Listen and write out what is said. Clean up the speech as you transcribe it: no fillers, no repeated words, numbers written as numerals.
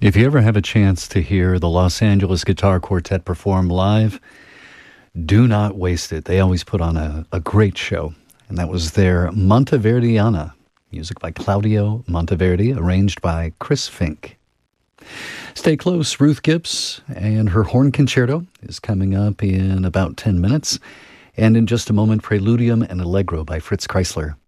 If you ever have a chance to hear the Los Angeles Guitar Quartet perform live, do not waste it. They always put on a great show. And that was their Monteverdiana, music by Claudio Monteverdi, arranged by Chris Fink. Stay close. Ruth Gibbs and her horn concerto is coming up in about 10 minutes. And in just a moment, Preludium and Allegro by Fritz Kreisler.